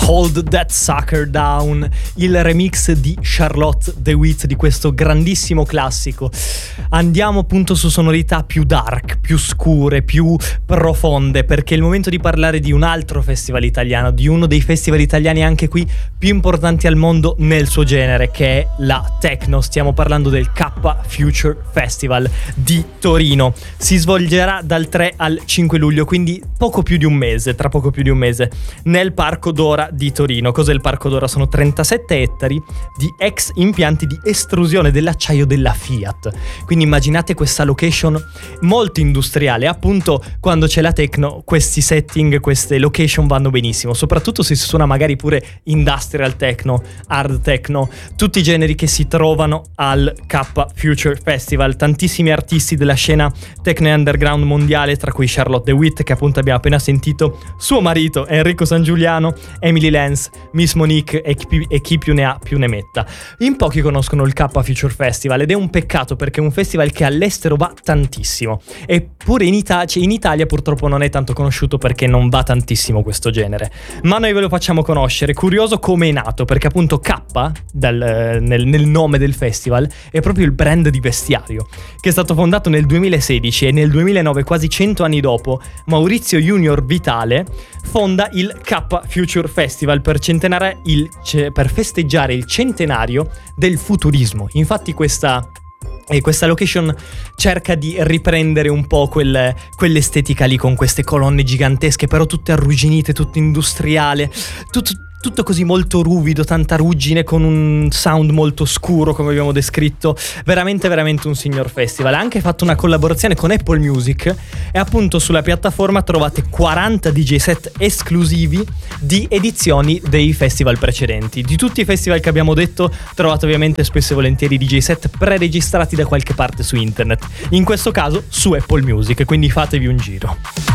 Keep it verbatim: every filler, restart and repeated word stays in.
Hold That Sucker Down, il remix di Charlotte de Witte di questo grandissimo classico. Andiamo appunto su sonorità più dark, più scure, più profonde, perché è il momento di parlare di un altro festival italiano, di uno dei festival italiani anche qui più importanti al mondo nel suo genere, che è la techno. Stiamo parlando del K Future Festival di Torino. Si svolgerà dal tre al cinque luglio, quindi poco più di un mese, tra poco più di un mese, nel Parco Dora di Torino. Cos'è il Parco Dora? Sono trentasette ettari di ex impianti di estrusione dell'acciaio della Fiat. Quindi immaginate questa location molto industriale. Appunto, quando c'è la techno, questi setting, queste location vanno benissimo, soprattutto se si suona magari pure industrial techno, hard techno, tutti i generi che si trovano al K Future Festival. Tantissimi artisti della scena techno e underground mondiale, tra cui Charlotte de Witte, che appunto abbiamo appena sentito, suo marito Enrico San Giuliano, Emily Lenz, Miss Monique e chi, e chi più ne ha più ne metta. In pochi conoscono il K Future Festival ed è un peccato, perché è un festival che all'estero va tantissimo, eppure in, Ita- cioè in Italia purtroppo non è tanto conosciuto perché non va tantissimo questo genere, ma noi ve lo facciamo conoscere. Curioso come è nato, perché appunto K dal, nel, nel nome del festival è proprio il brand di vestiario, che è stato fondato nel duemilasedici, e nel duemilanove, quasi cento anni dopo, Maurizio Junior Vitale fonda il K Future Festival per, centenare il, per festeggiare il centenario del futurismo. Infatti questa E questa location cerca di riprendere un po' quel, quell'estetica lì, con queste colonne gigantesche, però tutte arrugginite, tutto industriale, tutto, tutto così molto ruvido, tanta ruggine, con un sound molto scuro, come abbiamo descritto. Veramente, veramente un signor festival. Ha anche fatto una collaborazione con Apple Music, e appunto sulla piattaforma trovate quaranta D J set esclusivi di edizioni dei festival precedenti. Di tutti i festival che abbiamo detto trovate ovviamente spesso e volentieri D J set preregistrati da qualche parte su internet, in questo caso su Apple Music, quindi fatevi un giro.